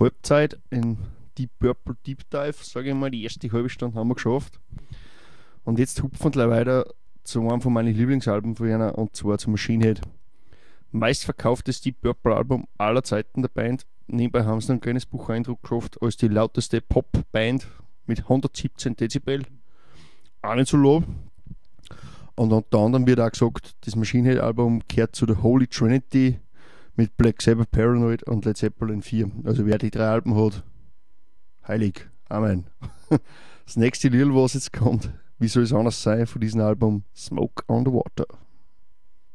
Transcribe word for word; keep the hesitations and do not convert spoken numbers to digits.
Halbzeit in Deep Purple Deep Dive, sage ich mal. Die erste halbe Stunde haben wir geschafft. Und jetzt hupfen wir weiter zu einem von meinen Lieblingsalben von einer, und zwar zu Machine Head. Meistverkauftes Deep Purple Album aller Zeiten der Band. Nebenbei haben sie einen kleines Bucheindruck geschafft als die lauteste Pop-Band mit hundertsiebzehn Dezibel. Auch nicht so low. Und unter anderem wird auch gesagt, das Machine Head Album gehört zu der Holy Trinity mit Black Sabbath, Paranoid und Led Zeppelin vier. Also wer die drei Alben hat, heilig. Amen. Das nächste Lied, was jetzt kommt, wie soll es anders sein, von diesem Album Smoke on the Water.